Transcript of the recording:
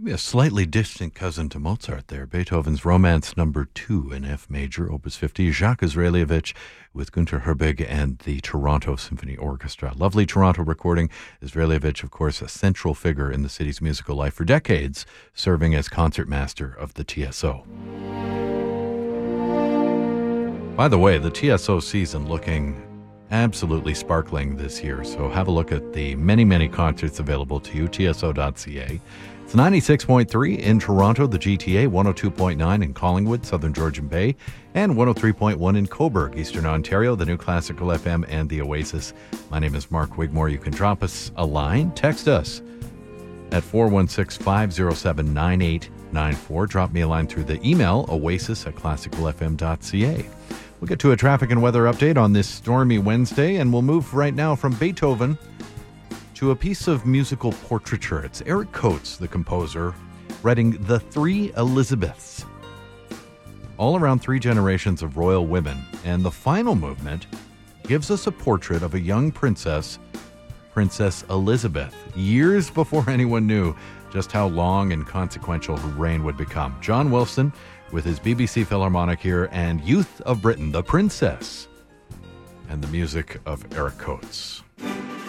Maybe a slightly distant cousin to Mozart there. Beethoven's Romance No. 2 in F major, Opus 50. Jacques Israelievich with Günter Herbig and the Toronto Symphony Orchestra. Lovely Toronto recording. Israelievich, of course, a central figure in the city's musical life for decades, serving as concertmaster of the TSO. By the way, the TSO season looking absolutely sparkling this year. So have a look at the many, many concerts available to you, tso.ca. It's 96.3 in Toronto, the GTA, 102.9 in Collingwood, Southern Georgian Bay, and 103.1 in Cobourg, Eastern Ontario, the New Classical FM, and the Oasis. My name is Mark Wigmore. You can drop us a line, text us at 416-507-9894. Drop me a line through the email, oasis@classicalfm.ca. We'll get to a traffic and weather update on this stormy Wednesday, and we'll move right now from Beethoven to a piece of musical portraiture. It's Eric Coates, the composer, writing The Three Elizabeths, all around three generations of royal women. And the final movement gives us a portrait of a young princess, Princess Elizabeth, years before anyone knew just how long and consequential her reign would become. John Wilson with his BBC Philharmonic here, and Youth of Britain, The Princess, and the music of Eric Coates.